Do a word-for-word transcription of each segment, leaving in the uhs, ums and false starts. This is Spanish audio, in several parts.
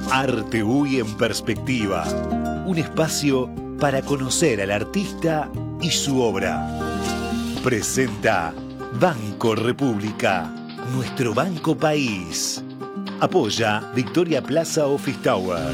Arte Uy en Perspectiva. Un espacio para conocer al artista y su obra. Presenta Banco República, nuestro banco país. Apoya Victoria Plaza Office Tower.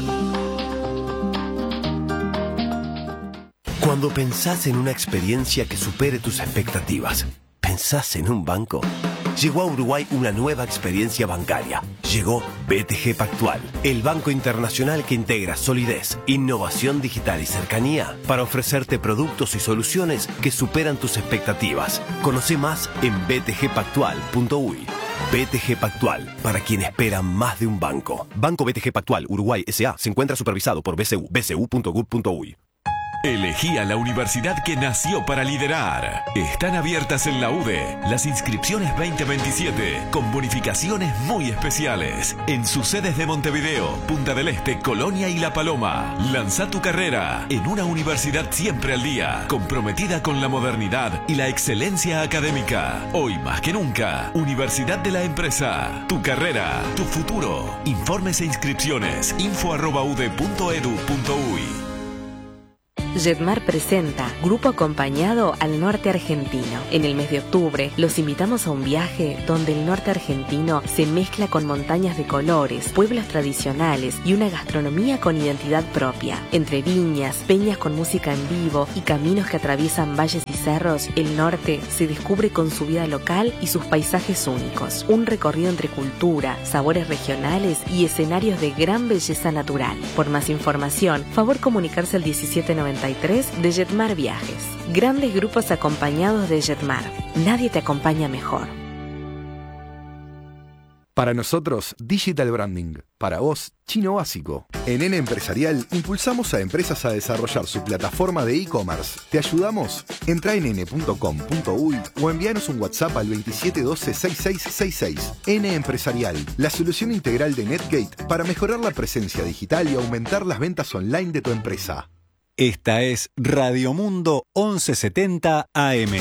Cuando pensás en una experiencia que supere tus expectativas, ¿pensás en un banco? Llegó a Uruguay una nueva experiencia bancaria. Llegó B T G Pactual, el banco internacional que integra solidez, innovación digital y cercanía para ofrecerte productos y soluciones que superan tus expectativas. Conoce más en b t g pactual punto u y. B T G Pactual, para quien espera más de un banco. Banco B T G Pactual Uruguay S A se encuentra supervisado por B C U, b c u punto gov punto u y. Elegí a la universidad que nació para liderar. Están abiertas en la U D E las inscripciones veinte veintisiete con bonificaciones muy especiales en sus sedes de Montevideo, Punta del Este, Colonia y La Paloma. Lanza tu carrera en una universidad siempre al día, comprometida con la modernidad y la excelencia académica. Hoy más que nunca, Universidad de la Empresa. Tu carrera, tu futuro. Informes e inscripciones info arroba u d e punto e d u punto u y. Jetmar presenta Grupo Acompañado al Norte Argentino. En el mes de octubre los invitamos a un viaje donde el norte argentino se mezcla con montañas de colores, pueblos tradicionales y una gastronomía con identidad propia. Entre viñas, peñas con música en vivo y caminos que atraviesan valles y cerros, el norte se descubre con su vida local y sus paisajes únicos. Un recorrido entre cultura, sabores regionales y escenarios de gran belleza natural. Por más información, favor comunicarse al diecisiete noventa y tres de Jetmar Viajes. Grandes grupos acompañados de Jetmar. Nadie te acompaña mejor. Para nosotros, Digital Branding. Para vos, Chino Básico. En N Empresarial impulsamos a empresas a desarrollar su plataforma de e-commerce. ¿Te ayudamos? Entra en n punto com punto u y o envíanos un WhatsApp al veintisiete doce sesenta y seis sesenta y seis. N Empresarial, la solución integral de Netgate para mejorar la presencia digital y aumentar las ventas online de tu empresa. Esta es Radio Mundo once setenta A M.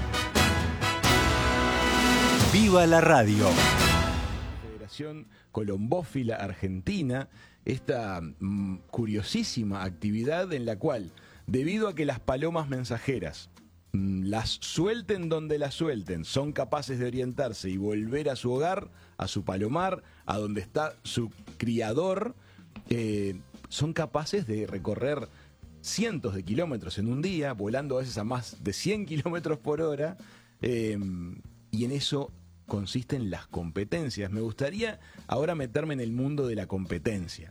¡Viva la radio! Federación Colombófila Argentina, esta mmm, curiosísima actividad en la cual, debido a que las palomas mensajeras mmm, las suelten donde las suelten, son capaces de orientarse y volver a su hogar, a su palomar, a donde está su criador, eh, son capaces de recorrer cientos de kilómetros en un día, volando a veces a más de cien kilómetros por hora, eh, y en eso consisten las competencias. Me gustaría ahora meterme en el mundo de la competencia.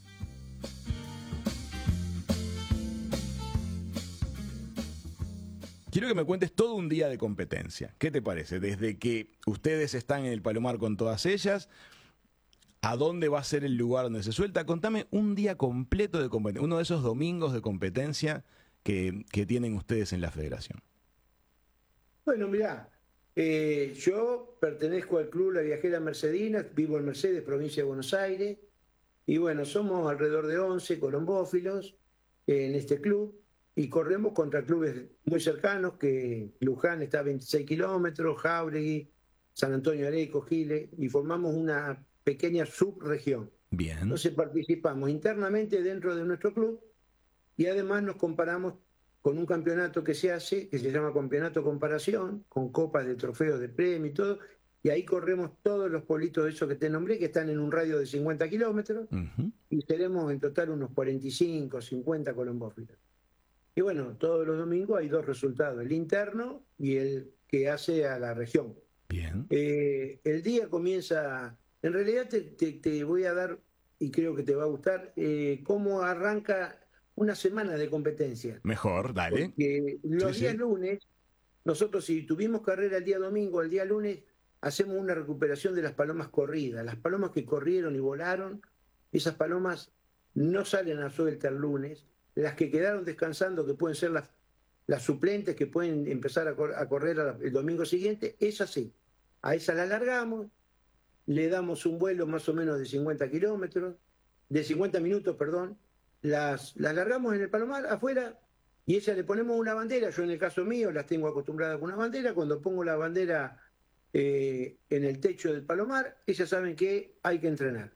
Quiero que me cuentes todo un día de competencia. ¿Qué te parece? Desde que ustedes están en el Palomar con todas ellas, ¿a dónde va a ser el lugar donde se suelta? Contame un día completo de competencia, uno de esos domingos de competencia que, que tienen ustedes en la federación. Bueno, mirá, eh, yo pertenezco al Club La Viajera Mercedina, vivo en Mercedes, provincia de Buenos Aires, y bueno, somos alrededor de once colombófilos eh, en este club, y corremos contra clubes muy cercanos, que Luján está a veintiséis kilómetros, Jáuregui, San Antonio de Areco, Giles, y formamos una pequeña subregión. Bien. Entonces participamos internamente dentro de nuestro club y además nos comparamos con un campeonato que se hace, que se llama Campeonato Comparación, con copas de trofeos de premio y todo, y ahí corremos todos los politos de esos que te nombré, que están en un radio de cincuenta kilómetros, uh-huh. y seremos en total unos cuarenta y cinco, cincuenta colombófilos. Y bueno, todos los domingos hay dos resultados, el interno y el que hace a la región. Bien. Eh, el día comienza... En realidad te, te, te voy a dar, y creo que te va a gustar, eh, cómo arranca una semana de competencia. Mejor, dale. Porque los sí, días sí. lunes, nosotros si tuvimos carrera el día domingo, el día lunes, hacemos una recuperación de las palomas corridas. Las palomas que corrieron y volaron, esas palomas no salen a suelta el lunes. Las que quedaron descansando, que pueden ser las, las suplentes, que pueden empezar a, cor a correr a la, el domingo siguiente, esas sí. A esas las largamos. Le damos un vuelo más o menos de cincuenta kilómetros, de cincuenta minutos, perdón, las, las largamos en el Palomar, afuera, y ella le ponemos una bandera. Yo en el caso mío las tengo acostumbradas con una bandera. Cuando pongo la bandera eh, en el techo del Palomar, ellas saben que hay que entrenar.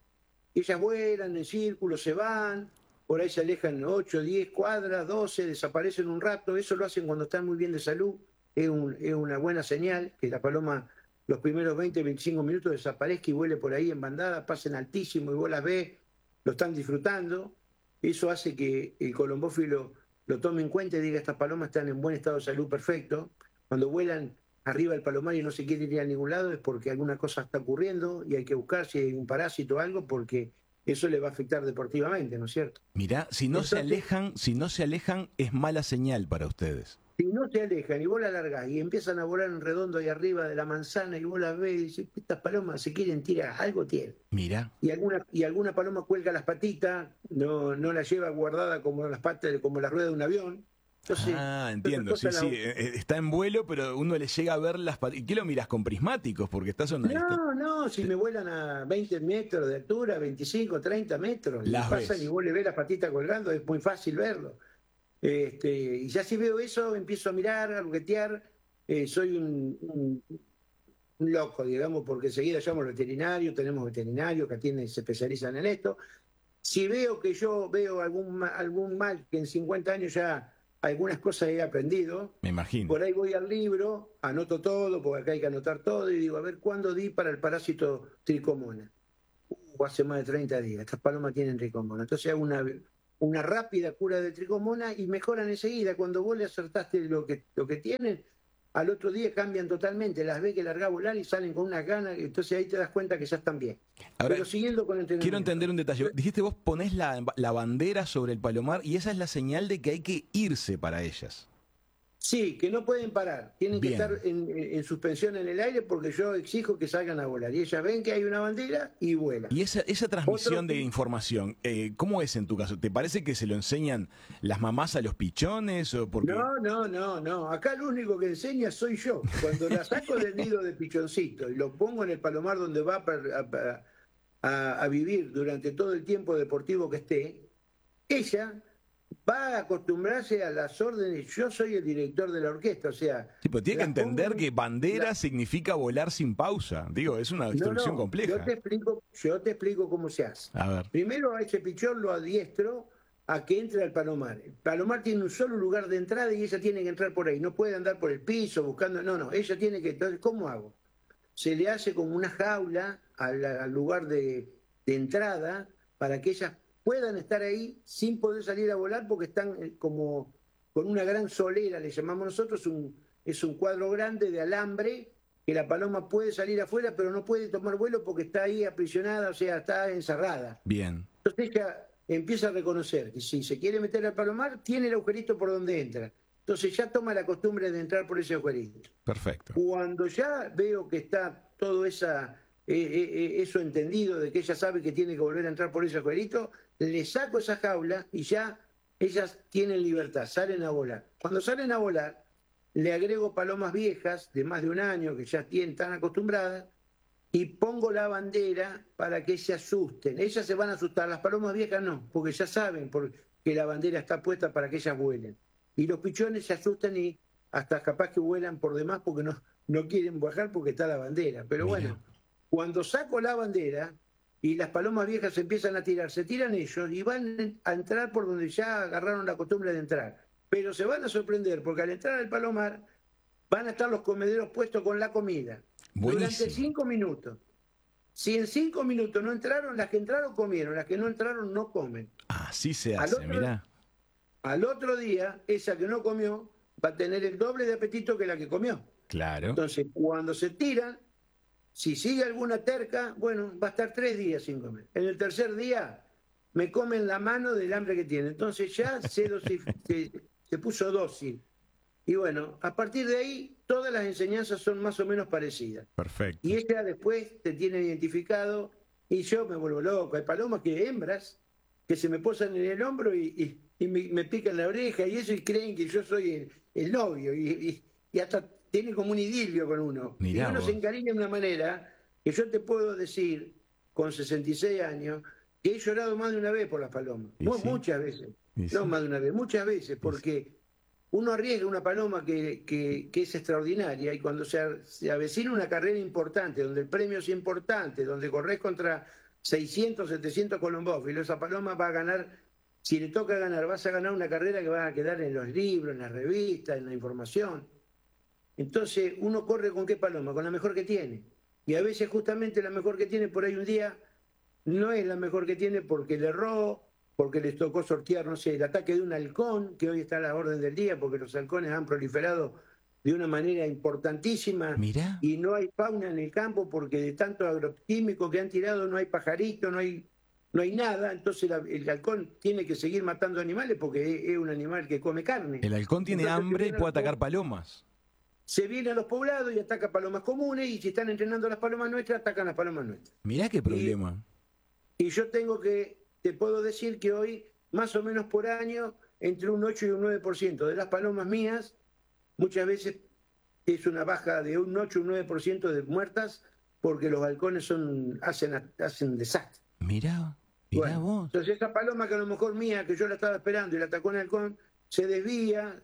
ellas vuelan en círculo, se van, por ahí se alejan ocho, diez cuadras, doce, desaparecen un rato, eso lo hacen cuando están muy bien de salud, es, un, es una buena señal que la paloma los primeros veinte, veinticinco minutos desaparezca y vuele por ahí en bandada, pasen altísimo y vos las ves, lo están disfrutando, eso hace que el colombófilo lo tome en cuenta y diga estas palomas están en buen estado de salud perfecto, cuando vuelan arriba del palomario y no se quiere ir a ningún lado es porque alguna cosa está ocurriendo y hay que buscar si hay un parásito o algo porque eso le va a afectar deportivamente, ¿no es cierto? Mirá, si no Entonces, se alejan, si no se alejan, es mala señal para ustedes. Si no se alejan y vos la largás y empiezan a volar en redondo ahí arriba de la manzana y vos las ves y dices, estas palomas se quieren tirar, algo tienen. Mirá. Y alguna, y alguna paloma cuelga las patitas, no, no la lleva guardada como las patas, como la rueda de un avión. Entonces, ah, entiendo, sí, sí, la... está en vuelo, pero uno le llega a ver las patitas. ¿Qué lo miras con prismáticos? Porque estás en una No, lista... no, si me vuelan a veinte metros de altura, veinticinco, treinta metros, las pasan ves. Y vos le ves las patitas colgando, es muy fácil verlo. Este, y ya si veo eso, empiezo a mirar, a luquetear, eh, soy un, un, un loco, digamos, porque enseguida llamo al veterinario, tenemos veterinarios que atienden y se especializan en esto. Si veo que yo veo algún, algún mal, que en cincuenta años ya algunas cosas he aprendido, me imagino. Por ahí voy al libro, anoto todo, porque acá hay que anotar todo, y digo, a ver, ¿cuándo di para el parásito tricomona? Uh, hace más de treinta días, estas palomas tienen tricomona. Entonces hago una... una rápida cura de tricomona y mejoran enseguida. Cuando vos le acertaste lo que, lo que tienen, al otro día cambian totalmente, las ves que larga a volar y salen con unas ganas, entonces ahí te das cuenta que ya están bien. Ahora, pero siguiendo con el entrenamiento. Quiero entender un detalle. Dijiste vos ponés la, la bandera sobre el palomar y esa es la señal de que hay que irse para ellas. Sí, que no pueden parar, tienen Bien. que estar en, en suspensión en el aire porque yo exijo que salgan a volar. Y ellas ven que hay una bandera y vuelan. Y esa, esa transmisión Otro... de información, eh, ¿cómo es en tu caso? ¿Te parece que se lo enseñan las mamás a los pichones? O porque... No, no, no, no. Acá lo único que enseña soy yo. Cuando la saco del nido de pichoncito y lo pongo en el palomar donde va a, a, a vivir durante todo el tiempo deportivo que esté, ella... va a acostumbrarse a las órdenes. Yo soy el director de la orquesta, o sea... Sí, pero tiene que entender pongo... que bandera la... significa volar sin pausa. Digo, es una instrucción no, no, compleja. Yo te, explico, yo te explico cómo se hace. A ver. Primero a ese pichón lo adiestro a que entre al palomar. El palomar tiene un solo lugar de entrada y ella tiene que entrar por ahí. No puede andar por el piso buscando... No, no, ella tiene que... Entonces, ¿cómo hago? Se le hace como una jaula al, al lugar de, de entrada para que ella... puedan estar ahí sin poder salir a volar porque están como con una gran solera, le llamamos nosotros, un, es un cuadro grande de alambre que la paloma puede salir afuera pero no puede tomar vuelo porque está ahí aprisionada, o sea, está encerrada. Bien. Entonces ella empieza a reconocer que si se quiere meter al palomar, tiene el agujerito por donde entra. Entonces ya toma la costumbre de entrar por ese agujerito. Perfecto. Cuando ya veo que está todo esa... Eh, eh, eso entendido de que ella sabe que tiene que volver a entrar por ese agujerito, le saco esa jaula y ya ellas tienen libertad, salen a volar. Cuando salen a volar, le agrego palomas viejas de más de un año que ya tienen tan acostumbradas y pongo la bandera para que se asusten. Ellas se van a asustar, las palomas viejas no, porque ya saben que la bandera está puesta para que ellas vuelen. Y los pichones se asustan y hasta capaz que vuelan por demás porque no, no quieren bajar porque está la bandera. Pero Mira. bueno, cuando saco la bandera y las palomas viejas empiezan a tirar, se tiran ellos y van a entrar por donde ya agarraron la costumbre de entrar. Pero se van a sorprender porque al entrar al palomar van a estar los comederos puestos con la comida. Buenísimo. Durante cinco minutos. Si en cinco minutos no entraron, las que entraron comieron, las que no entraron no comen. Así se Al hace, otro- mirá. Al otro día, esa que no comió va a tener el doble de apetito que la que comió. Claro. Entonces, cuando se tiran, si sigue alguna terca, bueno, va a estar tres días sin comer. En el tercer día, me comen la mano del hambre que tiene. Entonces ya se, dosi- se, se puso dócil. Y bueno, a partir de ahí, todas las enseñanzas son más o menos parecidas. Perfecto. Y ella después te tiene identificado y yo me vuelvo loco. Hay palomas que hembras que se me posan en el hombro y, y- y me, me pican la oreja y eso y creen que yo soy el, el novio y, y- y hasta tienen como un idilio con uno. Mirá y uno vos. se encariña de una manera que yo te puedo decir con sesenta y seis años que he llorado más de una vez por las palomas. Y Mu- sí. Muchas veces. Y sí. No más de una vez, muchas veces, porque uno arriesga una paloma que, que- que es extraordinaria y cuando se, a- se avecina una carrera importante, donde el premio es importante, donde corres contra seiscientos, setecientos colombófilos, esa paloma va a ganar, si le toca ganar, vas a ganar una carrera que va a quedar en los libros, en las revistas, en la información. Entonces, uno corre con qué paloma, con la mejor que tiene. Y a veces justamente la mejor que tiene por ahí un día no es la mejor que tiene porque le erró, porque les tocó sortear, no sé, el ataque de un halcón, que hoy está a la orden del día, porque los halcones han proliferado de una manera importantísima. Mirá. Y no hay fauna en el campo porque de tanto agroquímico que han tirado no hay pajarito, no hay, no hay nada. Entonces la, el halcón tiene que seguir matando animales porque es, es un animal que come carne. El halcón tiene Entonces, hambre y puede atacar po- palomas. Se viene a los poblados y ataca palomas comunes, y si están entrenando las palomas nuestras, atacan las palomas nuestras. Mirá qué problema. Y yo tengo que, te puedo decir que hoy, más o menos por año, entre un ocho y un nueve por ciento de las palomas mías, muchas veces es una baja de un ocho o un nueve por ciento de muertas, porque los halcones son, hacen, hacen desastre. Mirá, mirá Bueno, vos. entonces esa paloma que a lo mejor mía, que yo la estaba esperando y la atacó un halcón, se desvía,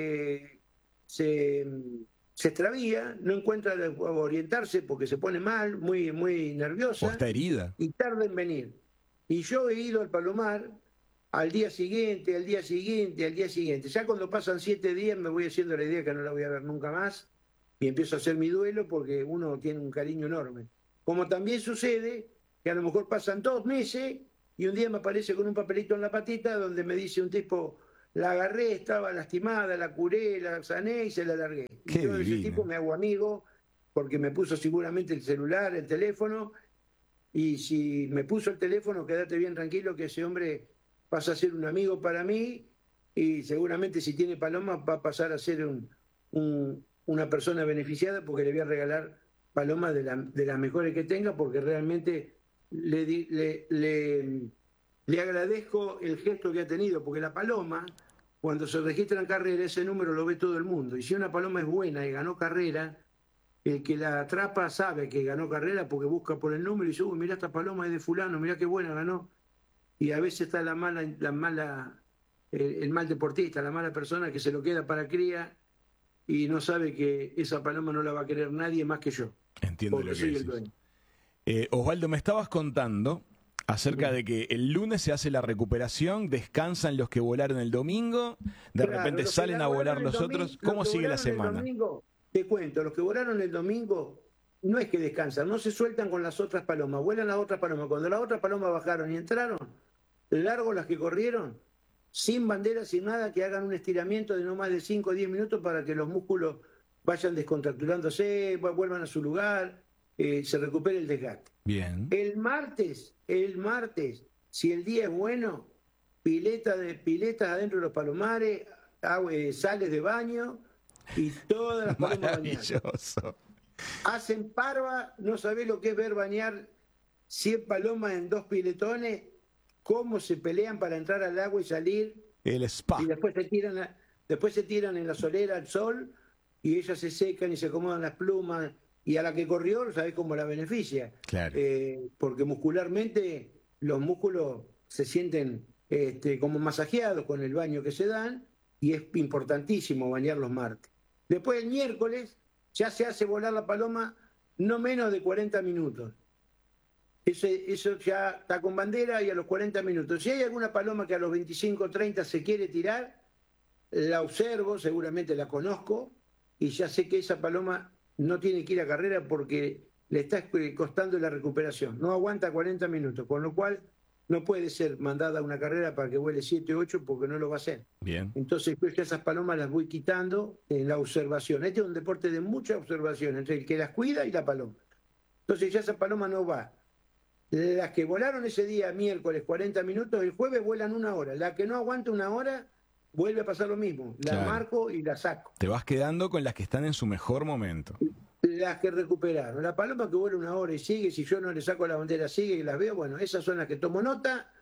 se, se, se extravía, no encuentra de- orientarse porque se pone mal, muy, muy O nerviosa, está herida. y tarda en venir. Y yo he ido al palomar al día siguiente, al día siguiente, al día siguiente. Ya cuando pasan siete días me voy haciendo la idea que no la voy a ver nunca más y empiezo a hacer mi duelo porque uno tiene un cariño enorme. Como también sucede que a lo mejor pasan dos meses y un día me aparece con un papelito en la patita donde me dice un tipo, la agarré, estaba lastimada, la curé, la sané y se la largué. Y Qué yo de ese divino. tipo me hago amigo porque me puso seguramente el celular, el teléfono, y si me puso el teléfono, quédate bien tranquilo que ese hombre pasa a ser un amigo para mí, y seguramente si tiene palomas va a pasar a ser un, un- una persona beneficiada porque le voy a regalar palomas de, la- de las mejores que tenga, porque realmente le, di- le, le, le agradezco el gesto que ha tenido, porque la paloma, cuando se registra en carrera, ese número lo ve todo el mundo, y si una paloma es buena y ganó carrera, el que la atrapa sabe que ganó carrera porque busca por el número y dice, uy, mirá, esta paloma es de fulano, mirá qué buena ganó. Y a veces está la mala, la mala, el, el mal deportista, la mala persona que se lo queda para cría y no sabe que esa paloma no la va a querer nadie más que yo, Entiendo porque lo que soy el decís. dueño. Eh, Osvaldo, me estabas contando acerca de que el lunes se hace la recuperación, descansan los que volaron el domingo, de Claro, repente los que salen a volaron volar el los domingo- otros. ¿Cómo los que sigue la volaron el semana? domingo, te cuento, los que volaron el domingo no es que descansan, no se sueltan con las otras palomas, vuelan las otras palomas. Cuando las otras palomas bajaron y entraron, largo las que corrieron, sin bandera, sin nada, que hagan un estiramiento de no más de cinco o diez minutos para que los músculos vayan descontracturándose, vuelvan a su lugar, eh, se recupere el desgaste. Bien. El martes, el martes, si el día es bueno, pileta de piletas adentro de los palomares, agua, eh, sales de baño y todas las palomas bañadas. Maravilloso. Hacen parva, no sabés lo que es ver bañar cien palomas en dos piletones, cómo se pelean para entrar al agua y salir, El spa. y después se tiran, a- después se tiran en la solera al sol, y ellas se secan y se acomodan las plumas, y a la que corrió, sabés cómo la beneficia. Claro. Eh, porque muscularmente los músculos se sienten este, como masajeados con el baño que se dan, y es importantísimo bañar los martes. Después el miércoles ya se hace volar la paloma no menos de cuarenta minutos. Ese, eso ya está con bandera y a los cuarenta minutos. Si hay alguna paloma que a los veinticinco o treinta se quiere tirar, la observo, seguramente la conozco, y ya sé que esa paloma no tiene que ir a carrera porque le está costando la recuperación. No aguanta cuarenta minutos, con lo cual no puede ser mandada a una carrera para que vuele siete o ocho porque no lo va a hacer. Bien. Entonces, pues ya esas palomas las voy quitando en la observación. Este es un deporte de mucha observación entre el que las cuida y la paloma. Entonces ya esa paloma no va. Las que volaron ese día, miércoles, cuarenta minutos, el jueves vuelan una hora. La que no aguanta una hora, vuelve a pasar lo mismo. La Claro. marco y la saco. Te vas quedando con las que están en su mejor momento. Las que recuperaron. La paloma que vuela una hora y sigue, si yo no le saco la bandera, sigue y las veo, bueno, esas son las que tomo nota.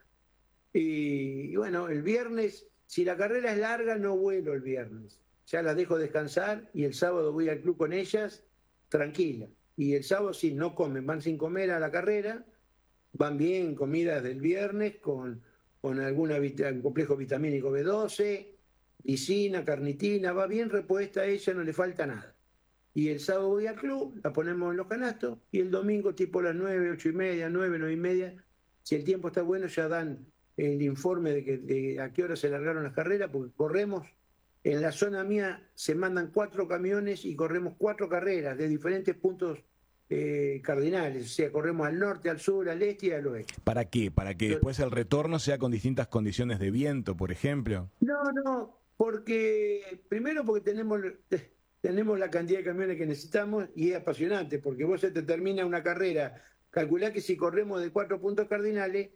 Y, y bueno, el viernes, si la carrera es larga, no vuelo el viernes. Ya las dejo descansar y el sábado voy al club con ellas, tranquila. Y el sábado sí, no comen, van sin comer a la carrera, van bien comidas del viernes con, con alguna vita- un complejo vitamínico B doce, lisina, carnitina, va bien repuesta ella, no le falta nada. y el sábado voy al club, la ponemos en los canastos, y el domingo tipo las nueve, ocho y media, nueve, nueve y media, si el tiempo está bueno ya dan el informe de, que, de a qué hora se largaron las carreras, porque corremos, en la zona mía se mandan cuatro camiones y corremos cuatro carreras de diferentes puntos eh, cardinales, o sea, corremos al norte, al sur, al este y al oeste. ¿Para qué? ¿Para que después el retorno sea con distintas condiciones de viento, por ejemplo? No, no, porque primero porque tenemos, tenemos la cantidad de camiones que necesitamos y es apasionante, porque vos se te termina una carrera, calculá que si corremos de cuatro puntos cardinales,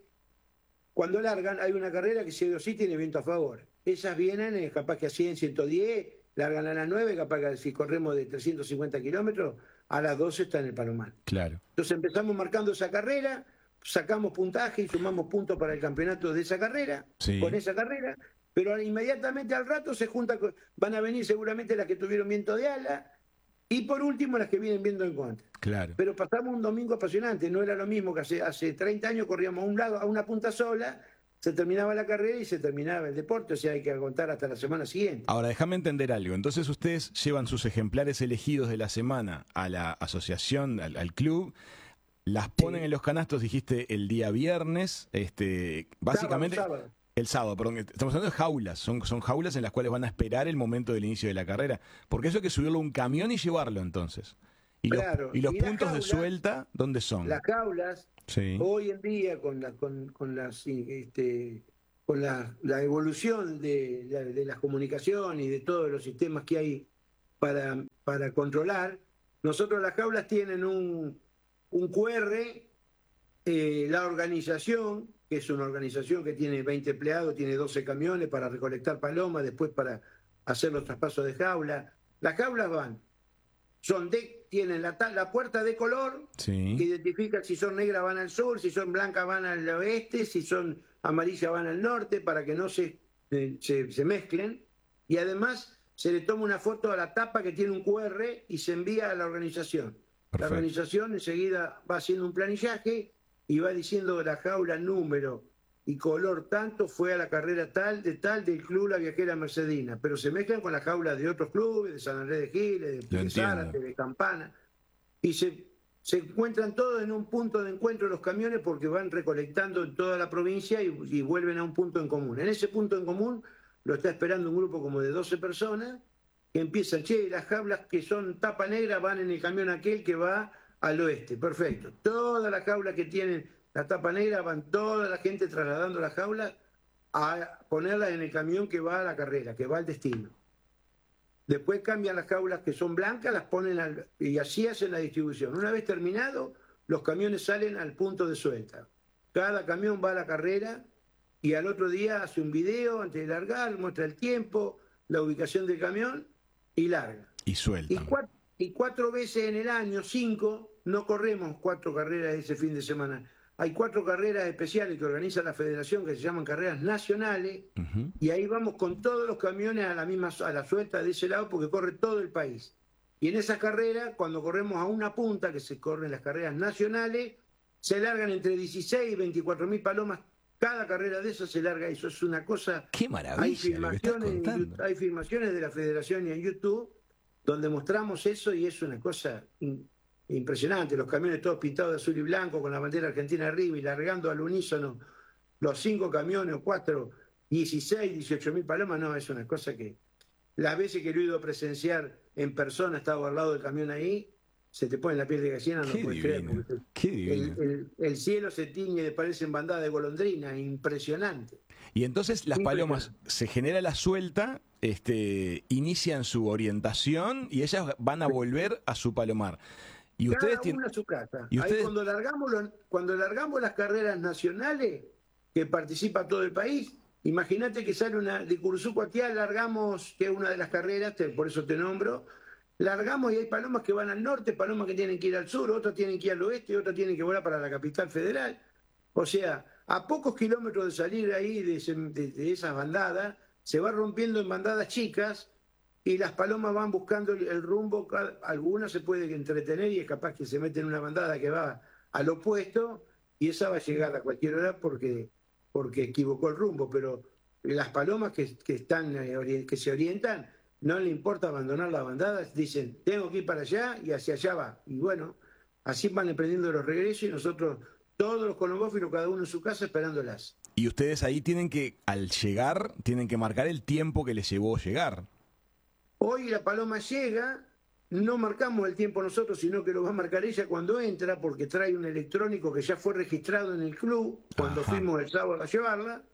cuando largan hay una carrera que sí o sí tiene viento a favor. Esas vienen eh, capaz que a cien, ciento diez, largan a las nueve, capaz que si corremos de trescientos cincuenta kilómetros, a las doce está en el Palomar. Claro. Entonces empezamos marcando esa carrera, sacamos puntaje y sumamos puntos para el campeonato de esa carrera, sí. con esa carrera, pero inmediatamente al rato se junta, con, van a venir seguramente las que tuvieron viento de ala, y por último las que vienen viendo en contra. Claro. Pero pasamos un domingo apasionante, no era lo mismo que hace, hace treinta años corríamos a un lado, a una punta sola, se terminaba la carrera y se terminaba el deporte, o sea, hay que aguantar hasta la semana siguiente. Ahora, déjame entender algo. Entonces ustedes llevan sus ejemplares elegidos de la semana a la asociación, al, al club, las ponen sí. en los canastos, dijiste, el día viernes, este, básicamente... Sábado, sábado. El sábado, perdón, estamos hablando de jaulas, son, son jaulas en las cuales van a esperar el momento del inicio de la carrera, porque eso hay que subirlo a un camión y llevarlo entonces. Y claro. los, y los y puntos jaulas, de suelta, ¿dónde son? Las jaulas, sí. hoy en día con la, con, con las este, con la, la evolución de, de, de las comunicaciones y de todos los sistemas que hay para, para controlar, nosotros las jaulas tienen un, un Q R, eh, la organización, que es una organización que tiene veinte empleados, tiene doce camiones para recolectar palomas, después para hacer los traspasos de jaula. Las jaulas van, son de, tienen la, la puerta de color, sí. que identifica si son negras van al sur, si son blancas van al oeste, si son amarillas van al norte, para que no se, eh, se, se mezclen. Y además se le toma una foto a la tapa que tiene un Q R y se envía a la organización. Perfecto. La organización enseguida va haciendo un planillaje y va diciendo la jaula, número y color tanto, fue a la carrera tal, de tal, del club La Viajera Mercedina, pero se mezclan con las jaulas de otros clubes, de San Andrés de Giles, de Zárate, de Campana, y se, se encuentran todos en un punto de encuentro los camiones porque van recolectando en toda la provincia y, y vuelven a un punto en común. En ese punto en común lo está esperando un grupo como de doce personas que empiezan, che, las jaulas que son tapa negra van en el camión aquel que va al oeste, perfecto. Todas las jaulas que tienen la tapa negra van toda la gente trasladando las jaulas a ponerlas en el camión que va a la carrera, que va al destino. Después cambian las jaulas que son blancas, las ponen al, y así hacen la distribución. Una vez terminado, los camiones salen al punto de suelta. Cada camión va a la carrera y al otro día hace un video antes de largar, muestra el tiempo, la ubicación del camión y larga. Y suelta. Y cuatro, y cuatro veces en el año, cinco, no corremos cuatro carreras ese fin de semana. Hay cuatro carreras especiales que organiza la federación que se llaman carreras nacionales, uh-huh. y ahí vamos con todos los camiones a la misma a la suelta de ese lado porque corre todo el país. Y en esas carreras, cuando corremos a una punta, que se corren las carreras nacionales, se largan entre dieciséis y veinticuatro mil palomas. Cada carrera de esas se larga eso. Es una cosa... ¡Qué maravilla! Hay filmaciones, en, hay filmaciones de la federación y en YouTube donde mostramos eso y es una cosa... In, impresionante, los camiones todos pintados de azul y blanco con la bandera argentina arriba y largando al unísono los cinco camiones o cuatro, dieciséis, dieciocho mil palomas, no, es una cosa que las veces que lo he ido a presenciar en persona, estaba al lado del camión ahí, se te pone la piel de gallina, no puedes creer. Qué divino. El, el, el cielo se tiñe, parecen bandadas de golondrinas, impresionante. Y entonces las palomas, se genera la suelta, este, inician su orientación y ellas van a volver a su palomar. Y Cada ustedes una tienen... a su casa. ¿Y ustedes... Ahí cuando largamos, los, cuando largamos las carreras nacionales, que participa todo el país, imagínate que sale una de Curuzú-Cuatiá, largamos, que es una de las carreras, te, por eso te nombro, largamos y hay palomas que van al norte, palomas que tienen que ir al sur, otras tienen que ir al oeste, otras tienen que volar para la capital federal. O sea, a pocos kilómetros de salir ahí de, ese, de, de esas bandadas, se va rompiendo en bandadas chicas, y las palomas van buscando el rumbo, algunas se puede entretener y es capaz que se mete en una bandada que va al opuesto y esa va a llegar a cualquier hora porque, porque equivocó el rumbo, pero las palomas que, que, están, que se orientan no le importa abandonar la bandada, dicen, tengo que ir para allá y hacia allá va. Y bueno, así van emprendiendo los regresos y nosotros, todos los colombófilos, cada uno en su casa, esperándolas. Y ustedes ahí tienen que, al llegar, tienen que marcar el tiempo que les llevó llegar. Hoy la paloma llega, no marcamos el tiempo nosotros, sino que lo va a marcar ella cuando entra, porque trae un electrónico que ya fue registrado en el club, cuando Ajá. fuimos el sábado a llevarla,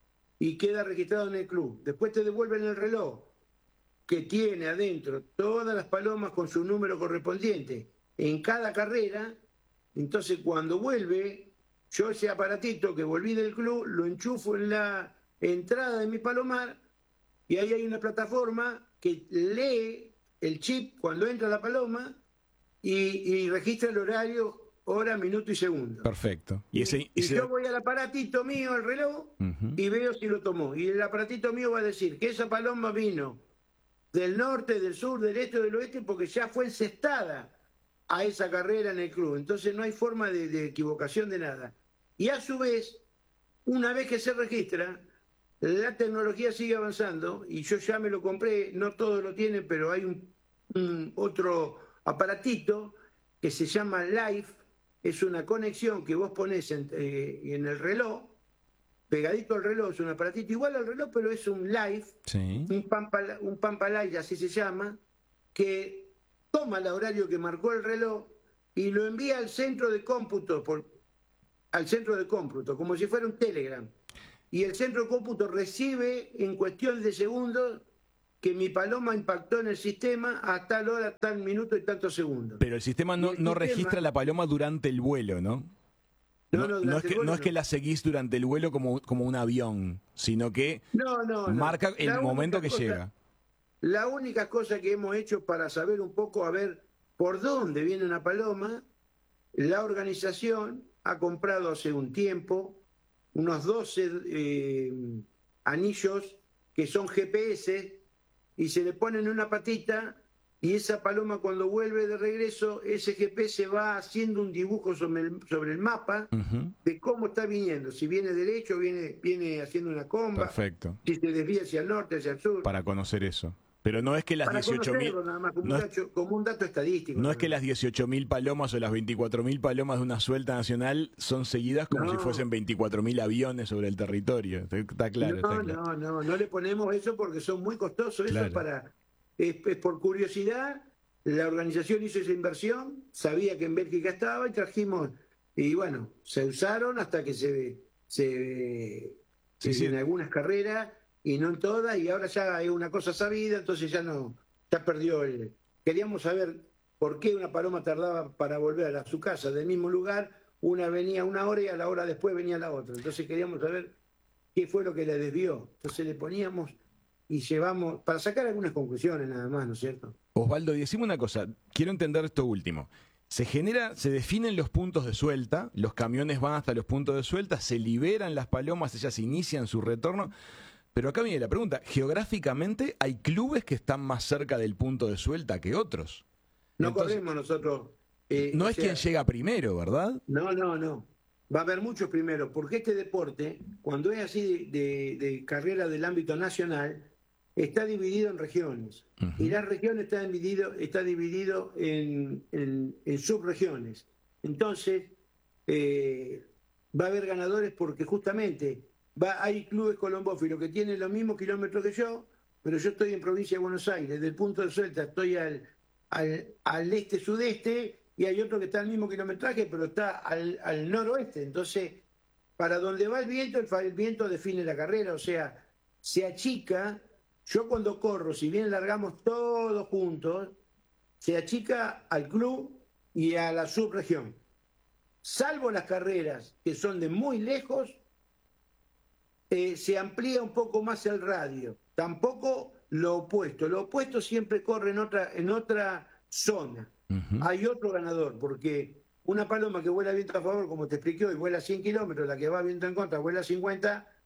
y queda registrado en el club. Después te devuelven el reloj, que tiene adentro todas las palomas con su número correspondiente en cada carrera. Entonces cuando vuelve, yo ese aparatito que volví del club lo enchufo en la entrada de mi palomar y ahí hay una plataforma que lee el chip cuando entra la paloma y, y registra el horario, hora, minuto y segundo. Perfecto. Y, ese, y, y y ese... yo voy al aparatito mío, al reloj, uh-huh. y veo si lo tomó. Y el aparatito mío va a decir que esa paloma vino del norte, del sur, del este o del oeste porque ya fue encestada a esa carrera en el club. Entonces no hay forma de, de equivocación de nada. Y a su vez, una vez que se registra, la tecnología sigue avanzando y yo ya me lo compré, no todos lo tienen, pero hay un, un otro aparatito que se llama Live, es una conexión que vos ponés en, eh, en el reloj, pegadito al reloj, es un aparatito igual al reloj, pero es un Live, sí. un Pampa, un Pampa Live, así se llama, que toma el horario que marcó el reloj y lo envía al centro de cómputo, por, al centro de cómputo, como si fuera un Telegram. Y el centro de cómputo recibe en cuestión de segundos que mi paloma impactó en el sistema a tal hora, tal minuto y tantos segundos. Pero el sistema no, el no sistema, registra la paloma durante el vuelo, ¿no? No, no, no, no, es que, vuelo, no es que la seguís durante el vuelo como, como un avión, sino que no, no, marca no. el momento que cosa, llega. La única cosa que hemos hecho para saber un poco, a ver por dónde viene una paloma, la organización ha comprado hace un tiempo unos doce eh, anillos que son G P S y se le ponen una patita y esa paloma cuando vuelve de regreso, ese G P S va haciendo un dibujo sobre el, sobre el mapa uh-huh. de cómo está viniendo, si viene derecho, viene, viene haciendo una comba, perfecto. Si se desvía hacia el norte, hacia el sur. Para conocer eso. Pero no es que las dieciocho mil... Como, no es, como un dato estadístico. No es que las dieciocho mil palomas o las veinticuatro mil palomas de una suelta nacional son seguidas como no. si fuesen veinticuatro mil aviones sobre el territorio. Está claro. No, está claro. no, no, no le ponemos eso porque son muy costosos. Eso claro. es para... Es, es por curiosidad, la organización hizo esa inversión, sabía que en Bélgica estaba y trajimos... Y bueno, se usaron hasta que se... se sí, sí. En algunas carreras... y no en todas, y ahora ya hay una cosa sabida, entonces ya no, ya perdió el... Queríamos saber por qué una paloma tardaba para volver a su casa del mismo lugar, una venía una hora y a la hora después venía la otra, entonces queríamos saber qué fue lo que le desvió, entonces le poníamos y llevamos, para sacar algunas conclusiones nada más, ¿no es cierto? Osvaldo, y decime una cosa, quiero entender esto último. Se genera, se definen los puntos de suelta, los camiones van hasta los puntos de suelta, se liberan las palomas, ellas inician su retorno. Pero acá viene la pregunta, geográficamente hay clubes que están más cerca del punto de suelta que otros. No Entonces, corremos nosotros. Eh, no es sea, quien llega primero, ¿verdad? No, no, no. Va a haber muchos primeros, porque este deporte, cuando es así de, de, de carrera del ámbito nacional, está dividido en regiones. Uh-huh. Y las regiones están dividido, está dividido en, en, en subregiones. Entonces, eh, va a haber ganadores porque justamente... Va, hay clubes colombófilos que tienen los mismos kilómetros que yo, pero yo estoy en provincia de Buenos Aires, del punto de suelta estoy al, al, al este-sudeste y hay otro que está al mismo kilometraje, pero está al, al noroeste. Entonces, para donde va el viento, el, el viento define la carrera, o sea, se achica. Yo cuando corro, si bien largamos todos juntos, se achica al club y a la subregión. Salvo las carreras que son de muy lejos, Eh, se amplía un poco más el radio, tampoco lo opuesto, lo opuesto siempre corre en otra, en otra zona. Uh-huh. Hay otro ganador, porque una paloma que vuela viento a favor, como te expliqué hoy, vuela cien kilómetros, la que va viento en contra vuela cincuenta,